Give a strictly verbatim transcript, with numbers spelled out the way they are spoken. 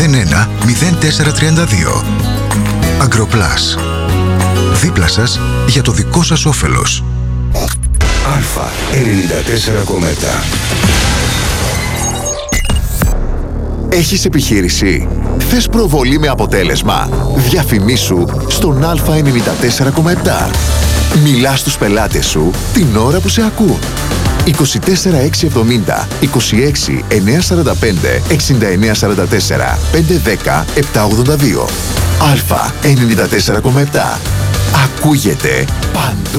μηδέν ένα μηδέν τέσσερα τρία δύο. Αγκροπλάς. Δίπλα σας για το δικό σας όφελος. Αλφα ενενήντα τέσσερα κόμμα επτά. Έχεις επιχείρηση? Θες προβολή με αποτέλεσμα? Διαφημίσου στον Αλφα ενενήντα τέσσερα κόμμα επτά. Μιλάς στους πελάτες σου την ώρα που σε ακούν. είκοσι τέσσερα εξακόσια εβδομήντα, είκοσι έξι εννιακόσια σαράντα πέντε, εξήντα εννέα σαράντα τέσσερα, πεντακόσια δέκα, επτακόσια ογδόντα δύο. Αλφα ενενήντα τέσσερα κόμμα επτά. Ακούγεται παντού.